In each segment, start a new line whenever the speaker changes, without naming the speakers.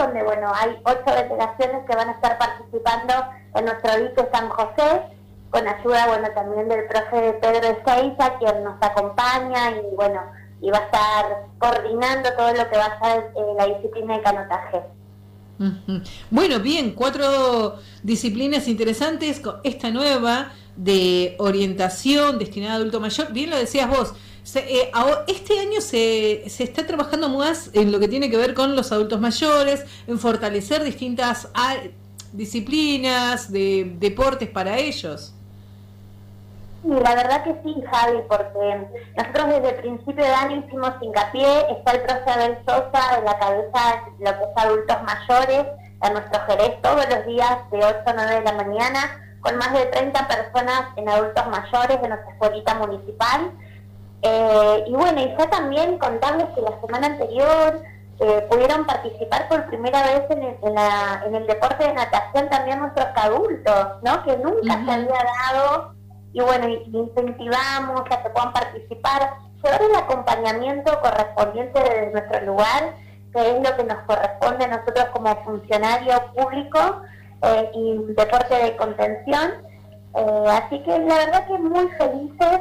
donde, bueno, hay 8 delegaciones que van a estar participando en nuestro dique San José, con ayuda, bueno, también del profe Pedro Ezeiza, quien nos acompaña y, bueno, y va a estar coordinando todo lo que va a ser la disciplina de canotaje.
Bueno, bien, 4 disciplinas interesantes con esta nueva de orientación destinada a adulto mayor. Bien lo decías vos, este año se está trabajando más en lo que tiene que ver con los adultos mayores, en fortalecer distintas disciplinas de deportes para ellos.
Sí, la verdad que sí, Javi, porque nosotros desde el principio de año hicimos hincapié, está el profe Abel Sosa en la cabeza de lo que es adultos mayores, a nuestro Jerez todos los días de 8 a 9 de la mañana, con más de 30 personas en adultos mayores de nuestra escuelita municipal. Y bueno, y ya también contarles que la semana anterior pudieron participar por primera vez en el deporte de natación también nuestros adultos, ¿no? Que nunca se había dado. Y bueno, incentivamos a que puedan participar, llevar el acompañamiento correspondiente desde nuestro lugar, que es lo que nos corresponde a nosotros como funcionario público y deporte de contención. Así que la verdad que muy felices.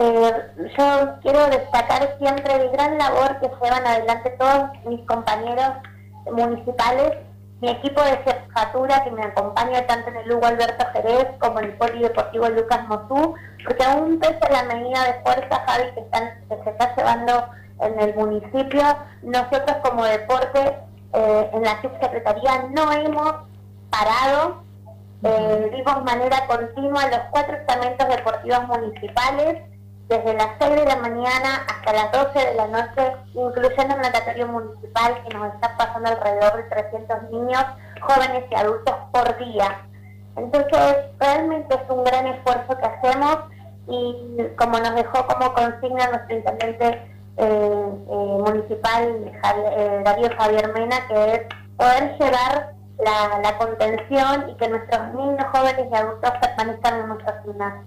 Yo quiero destacar siempre el gran labor que llevan adelante todos mis compañeros municipales, mi equipo de jefatura que me acompaña tanto en el Hugo Alberto Jerez como en el Polideportivo Lucas Motú, porque aún pese a la medida de fuerza, Javi, que se está llevando en el municipio, nosotros como deporte en la subsecretaría no hemos parado, dimos manera continua los 4 estamentos deportivos municipales, desde las 6 de la mañana hasta las 12 de la noche, incluyendo el natatorio municipal, que nos está pasando alrededor de 300 niños, jóvenes y adultos por día. Entonces, realmente es un gran esfuerzo que hacemos y como nos dejó como consigna nuestro intendente municipal, Darío Javier Mena, que es poder llevar la contención y que nuestros niños, jóvenes y adultos permanezcan en nuestros gimnasios.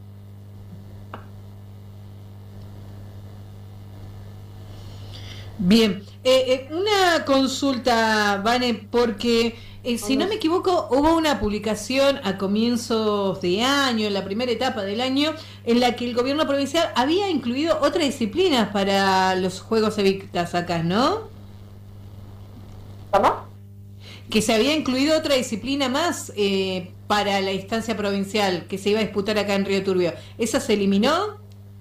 Bien, una consulta, Vane, porque si no me equivoco, hubo una publicación a comienzos de año, en la primera etapa del año, en la que el gobierno provincial había incluido otras disciplinas para los Juegos Evitas acá, ¿no?
¿Cómo?
Que se había incluido otra disciplina más para la instancia provincial que se iba a disputar acá en Río Turbio. ¿Esa se eliminó?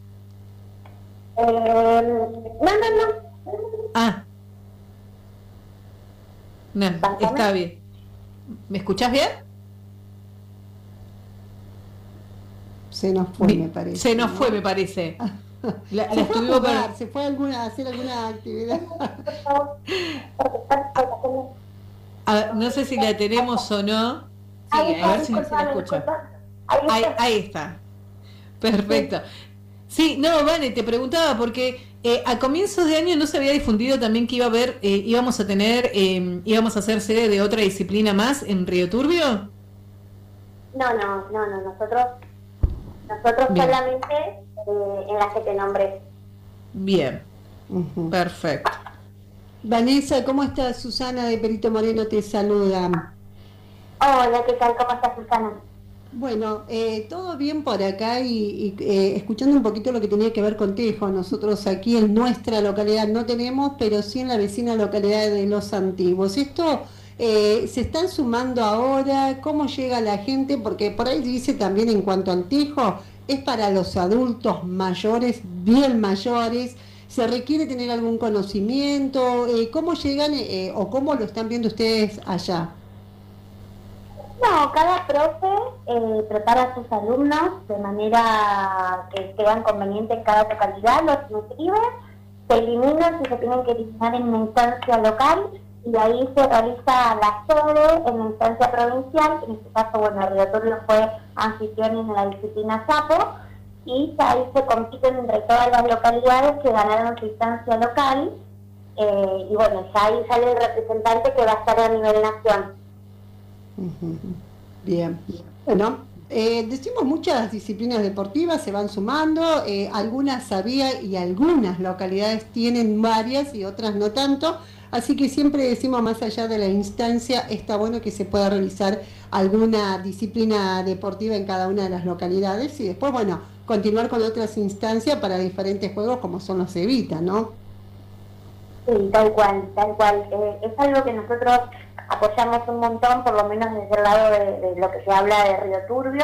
No.
Ah. No, está bien. ¿Me escuchás bien?
Se nos fue, me parece.
Se nos fue, me parece.
Se fue a hacer alguna actividad.
No sé si la tenemos o no. Sí, a ver si se la escucha. Ahí está. Perfecto. Sí, no, Vane, te preguntaba porque a comienzos de año no se había difundido también que iba a haber, íbamos a hacer sede de otra disciplina más en Río Turbio.
No, nosotros solamente en la que te nombré.
Bien, perfecto.
Vanessa, ¿cómo estás? Susana de Perito Moreno te saluda.
Hola, ¿qué tal? ¿Cómo estás, Susana?
Bueno, todo bien por acá y escuchando un poquito lo que tenía que ver con Tejo. Nosotros aquí en nuestra localidad no tenemos, pero sí en la vecina localidad de Los Antiguos. Esto se están sumando ahora, ¿cómo llega la gente? Porque por ahí dice también en cuanto al Tejo, es para los adultos mayores, bien mayores. ¿Se requiere tener algún conocimiento? ¿Cómo llegan o cómo lo están viendo ustedes allá?
No, cada profe prepara a sus alumnos de manera que sean conveniente en cada localidad, los inscribe, se eliminan si se tienen que eliminar en una instancia local y ahí se realiza la sede en la instancia provincial, que en este caso, bueno, Río Turbio fue anfitrión en la disciplina Sapo, y ahí se compiten entre todas las localidades que ganaron su instancia local, y bueno, ya ahí sale el representante que va a estar a nivel nación.
Bien, bueno, decimos muchas disciplinas deportivas se van sumando, algunas sabía y algunas localidades tienen varias y otras no tanto. Así que siempre decimos, más allá de la instancia, está bueno que se pueda realizar alguna disciplina deportiva en cada una de las localidades y después, bueno, continuar con otras instancias para diferentes juegos como son los Evita, ¿no?
Sí, tal cual, tal cual. Es algo que nosotros apoyamos un montón, por lo menos desde el lado de lo que se habla de Río Turbio.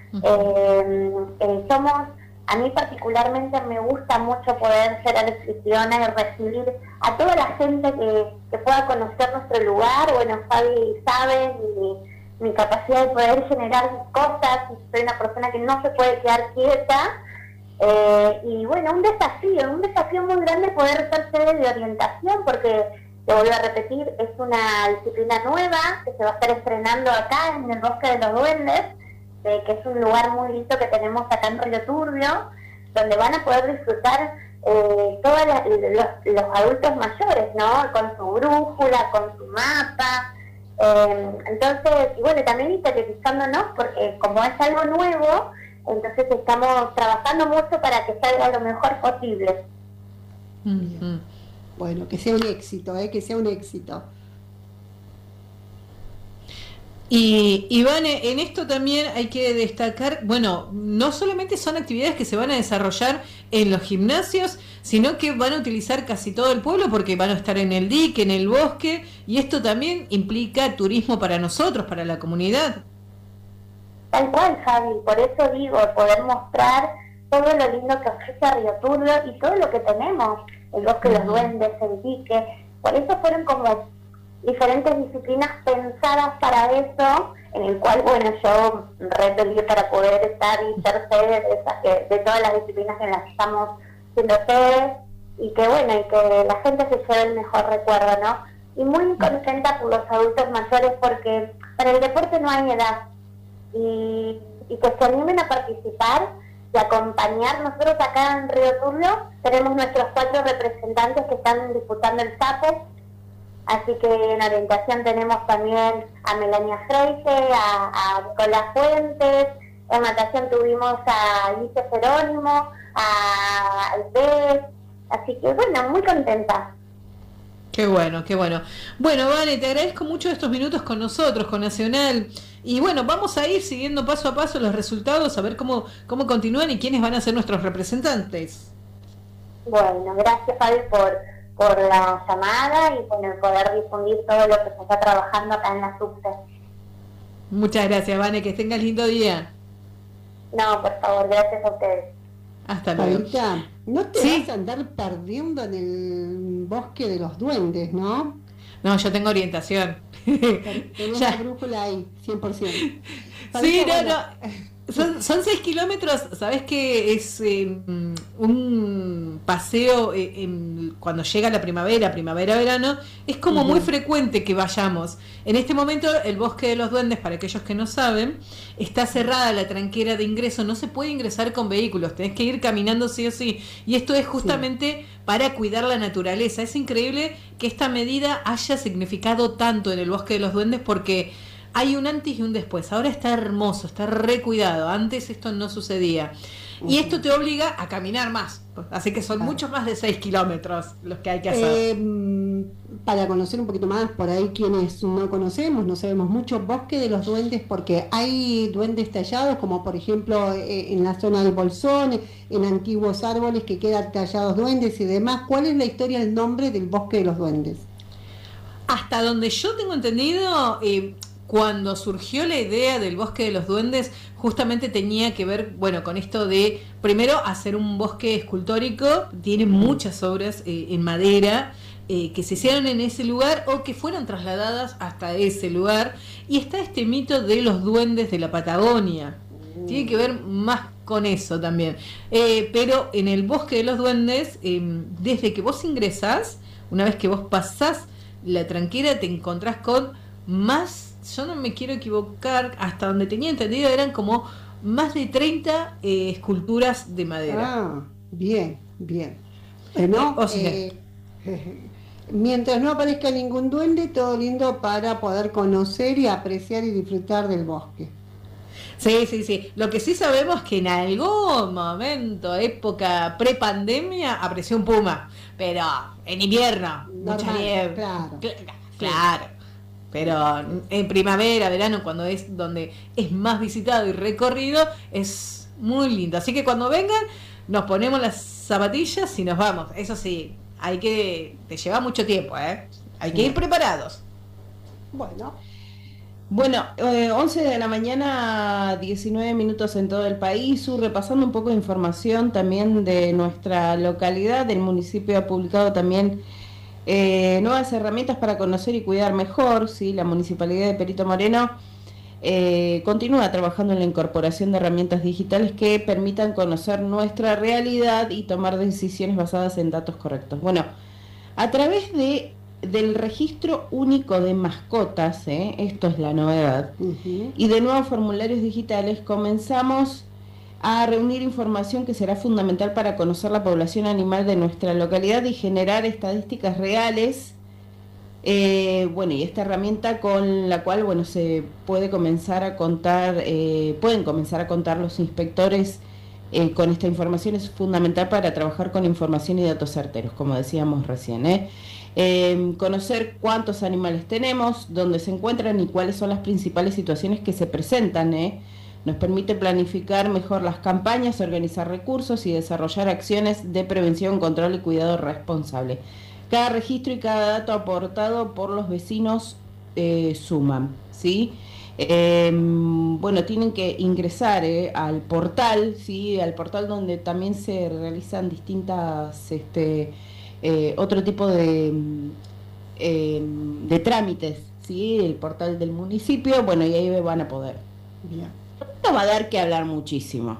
A mí particularmente me gusta mucho poder ser anfitriona y recibir a toda la gente que pueda conocer nuestro lugar. Bueno, Fabi sabe mi capacidad de poder generar cosas, soy una persona que no se puede quedar quieta. Y bueno, un desafío muy grande poder ser sede de orientación, porque, te vuelvo a repetir, es una disciplina nueva que se va a estar estrenando acá en el Bosque de los Duendes, que es un lugar muy lindo que tenemos acá en Río Turbio, donde van a poder disfrutar todos los adultos mayores, ¿no? Con su brújula, con su mapa. Entonces, y bueno, también interiorizándonos, porque como es algo nuevo, entonces estamos trabajando mucho para que salga lo mejor posible.
Bueno, que sea un éxito, que sea un éxito.
Y Ivane, en esto también hay que destacar, bueno, no solamente son actividades que se van a desarrollar en los gimnasios, sino que van a utilizar casi todo el pueblo porque van a estar en el dique, en el bosque, y esto también implica turismo para nosotros, para la comunidad.
Tal cual, Javi, por eso digo, poder mostrar todo lo lindo que ofrece Río Turbio y todo lo que tenemos, el Bosque de los Duendes, el dique. Por eso fueron como diferentes disciplinas pensadas para eso, en el cual, bueno, yo repelí para poder estar y ser sede de todas las disciplinas en las que estamos siendo sede, y que bueno, y que la gente se lleve el mejor recuerdo, ¿no? Y muy contenta por los adultos mayores, porque para el deporte no hay edad, y que se animen a participar y acompañar. Nosotros acá en Río Turbio tenemos nuestros 4 representantes que están disputando el SAPE. Así que en orientación tenemos también a Melania Freise, a Nicolás Fuentes. En natación tuvimos a Alicia Jerónimo, a Alves. Así que bueno, muy contenta.
Qué bueno, qué bueno. Bueno, Vane, te agradezco mucho estos minutos con nosotros, con Nacional. Y bueno, vamos a ir siguiendo paso a paso los resultados, a ver cómo continúan y quiénes van a ser nuestros representantes.
Bueno, gracias, Fabi, por la llamada y por el poder difundir todo lo que se está trabajando acá en la subse.
Muchas gracias, Vane, que tengas lindo día.
No, por favor, gracias a ustedes.
Hasta luego.
Paulita, no te vas a andar perdiendo en el Bosque de los Duendes, ¿no?
No, yo tengo orientación.
Tenemos la brújula ahí, 100%. Paulita,
Sí,
bueno.
no. Son 6 kilómetros, ¿sabés que es un paseo cuando llega la primavera-verano? Es como muy frecuente que vayamos. En este momento el Bosque de los Duendes, para aquellos que no saben, está cerrada la tranquera de ingreso, no se puede ingresar con vehículos, tenés que ir caminando sí o sí. Y esto es justamente para cuidar la naturaleza. Es increíble que esta medida haya significado tanto en el Bosque de los Duendes, porque hay un antes y un después. Ahora está hermoso, está recuidado. Antes esto no sucedía. Y esto te obliga a caminar más. Así que son muchos más de 6 kilómetros los que hay que hacer.
Para conocer un poquito más, por ahí quienes no conocemos, no sabemos mucho, Bosque de los Duendes, porque hay duendes tallados, como por ejemplo en la zona del Bolsón, en antiguos árboles que quedan tallados duendes y demás. ¿Cuál es la historia, el nombre del Bosque de los Duendes?
Hasta donde yo tengo entendido, cuando surgió la idea del Bosque de los Duendes, justamente tenía que ver, bueno, con esto de, primero, hacer un bosque escultórico. Tiene muchas obras en madera que se hicieron en ese lugar o que fueron trasladadas hasta ese lugar. Y está este mito de los duendes de la Patagonia. Tiene que ver más con eso también. Pero en el Bosque de los Duendes, desde que vos ingresás, una vez que vos pasás la tranquera, te encontrás con más, yo no me quiero equivocar, hasta donde tenía entendido eran como más de 30 esculturas de madera.
Ah, bien, bien. Bueno,
O sea,
mientras no aparezca ningún duende, todo lindo para poder conocer y apreciar y disfrutar del bosque.
sí. Lo que sí sabemos es que en algún momento, época prepandemia, apareció un puma, pero en invierno. mucha
Normal,
nieve.
claro.
Claro. Pero en primavera, verano, cuando es donde es más visitado y recorrido, es muy lindo. Así que cuando vengan, nos ponemos las zapatillas y nos vamos. Eso sí, te lleva mucho tiempo, hay que ir preparados.
Bueno, 11 de la mañana, 19 minutos en todo el país. Repasando un poco de información también de nuestra localidad, el municipio ha publicado también nuevas herramientas para conocer y cuidar mejor. ¿Sí? La Municipalidad de Perito Moreno continúa trabajando en la incorporación de herramientas digitales que permitan conocer nuestra realidad y tomar decisiones basadas en datos correctos. Bueno, a través del registro único de mascotas, esto es la novedad, y de nuevos formularios digitales, comenzamos a reunir información que será fundamental para conocer la población animal de nuestra localidad y generar estadísticas reales. Y esta herramienta con la cual se puede comenzar a contar, pueden comenzar a contar los inspectores con esta información. Es fundamental para trabajar con información y datos certeros, como decíamos recién. Conocer cuántos animales tenemos, dónde se encuentran y cuáles son las principales situaciones que se presentan. Nos permite planificar mejor las campañas, organizar recursos y desarrollar acciones de prevención, control y cuidado responsable. Cada registro y cada dato aportado por los vecinos suman, ¿sí? Tienen que ingresar al portal, ¿sí? Al portal donde también se realizan distintas otro tipo de trámites, ¿sí? El portal del municipio, y ahí van a poder. Bien. Esto va a dar que hablar muchísimo,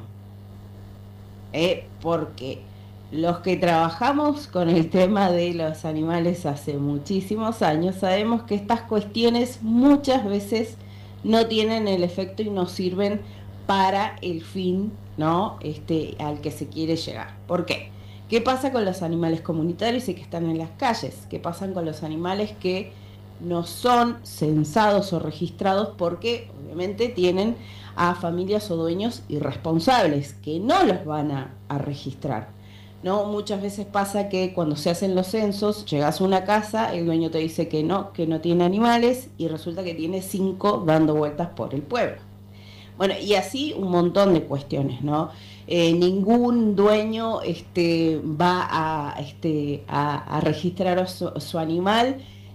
porque los que trabajamos con el tema de los animales hace muchísimos años sabemos que estas cuestiones muchas veces no tienen el efecto y no sirven para el fin, ¿no? Al que se quiere llegar. ¿Por qué? ¿Qué pasa con los animales comunitarios y que están en las calles? ¿Qué pasa con los animales que no son censados o registrados porque obviamente tienen a familias o dueños irresponsables que no los van a registrar? ¿No? Muchas veces pasa que cuando se hacen los censos, llegas a una casa, el dueño te dice que no tiene animales y resulta que tiene 5 dando vueltas por el pueblo. Y así un montón de cuestiones, ¿no? Ningún dueño va a registrar su animal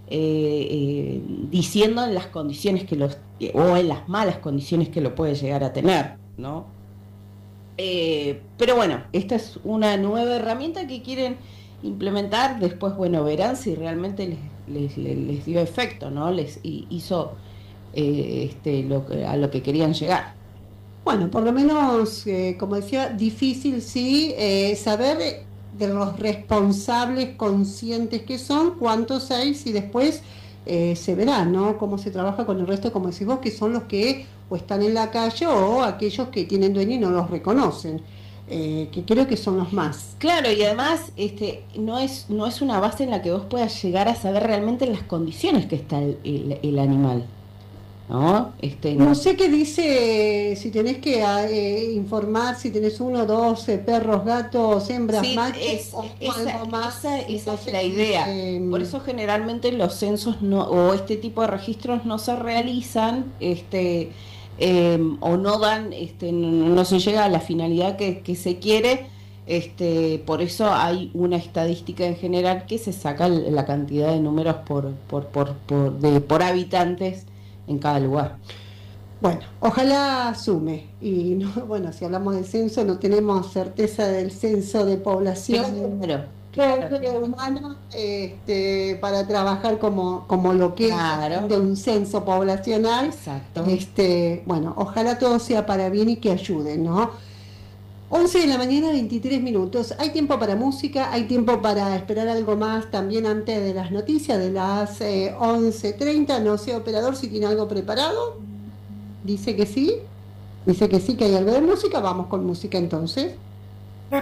diciendo en las condiciones o en las malas condiciones que lo puede llegar a tener, ¿no? Pero esta es una nueva herramienta que quieren implementar. Después, verán si realmente les dio efecto, ¿no? Les hizo a lo que querían llegar.
Por lo menos, como decía, difícil sí saber de los responsables conscientes que son, cuántos hay, y después se verá, ¿no? Cómo se trabaja con el resto, como decís vos, que son los que o están en la calle o aquellos que tienen dueño y no los reconocen, que creo que son los más.
Claro, y además no es una base en la que vos puedas llegar a saber realmente las condiciones que está el animal, ¿no?
No sé qué dice, si tenés que informar, si tenés 1, 2 perros, gatos, hembras,
sí,
machos,
esa es la idea. Por eso generalmente los censos o este tipo de registros no se realizan, o no dan, no se llega a la finalidad que se quiere. Por eso hay una estadística en general que se saca la cantidad de números por habitantes en cada lugar.
Ojalá sume. Y si hablamos del censo, no tenemos certeza del censo de población humana para trabajar como lo que es de un censo poblacional.
Exacto.
Ojalá todo sea para bien y que ayuden, ¿no? 11 de la mañana, 23 minutos. Hay tiempo para música, hay tiempo para esperar algo más también antes de las noticias de las 11:30. No sé, operador, si tiene algo preparado. Dice que sí, que hay algo de música. Vamos con música entonces.